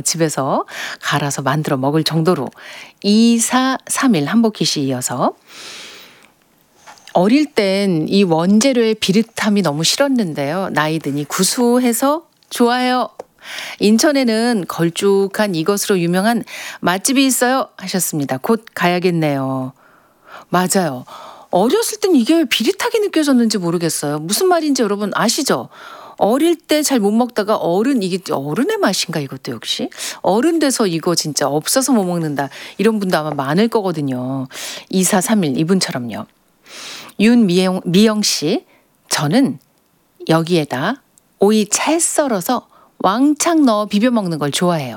집에서 갈아서 만들어 먹을 정도로 2431 한복희 씨 이어서 어릴 땐 이 원재료의 비릿함이 너무 싫었는데요. 나이 드니 구수해서 좋아요. 인천에는 걸쭉한 이것으로 유명한 맛집이 있어요 하셨습니다. 곧 가야겠네요. 맞아요. 어렸을 땐 이게 비릿하게 느껴졌는지 모르겠어요. 무슨 말인지 여러분 아시죠? 어릴 때 잘 못 먹다가 이게 어른의 맛인가 이것도 역시? 어른 돼서 이거 진짜 없어서 못 먹는다. 이런 분도 아마 많을 거거든요. 2431 이분처럼요. 미영 씨, 저는 여기에다 오이 채 썰어서 왕창 넣어 비벼 먹는 걸 좋아해요.